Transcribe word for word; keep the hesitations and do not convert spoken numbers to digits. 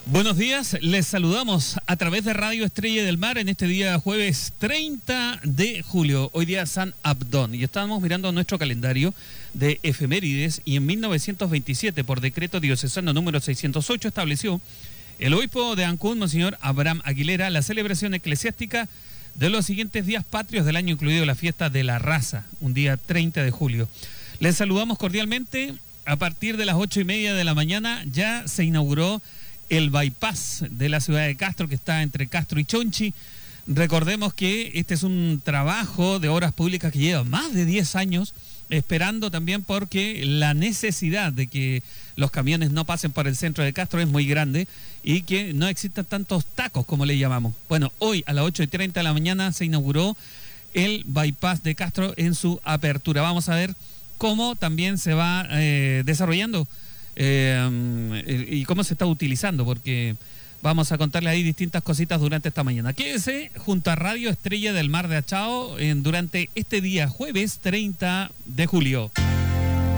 Buenos días, les saludamos a través de Radio Estrella del Mar en este día jueves treinta de julio, hoy día San Abdón, y estamos mirando nuestro calendario de efemérides y en mil novecientos veintisiete por decreto diocesano número seiscientos ocho estableció el obispo de Ancún, Monseñor Abraham Aguilera, la celebración eclesiástica de los siguientes días patrios del año, incluido la fiesta de la raza, un día treinta de julio. Les saludamos cordialmente. A partir de las ocho y media de la mañana ya se inauguró el bypass de la ciudad de Castro, que está entre Castro y Chonchi. Recordemos que este es un trabajo de obras públicas que lleva más de diez años, esperando también porque la necesidad de que los camiones no pasen por el centro de Castro es muy grande y que no existan tantos tacos, como le llamamos. Bueno, hoy a las ocho y treinta de la mañana se inauguró el bypass de Castro en su apertura. Vamos a ver cómo también se va eh, desarrollando eh, y cómo se está utilizando, porque vamos a contarles ahí distintas cositas durante esta mañana. Quédese junto a Radio Estrella del Mar de Achao en, durante este día jueves treinta de julio.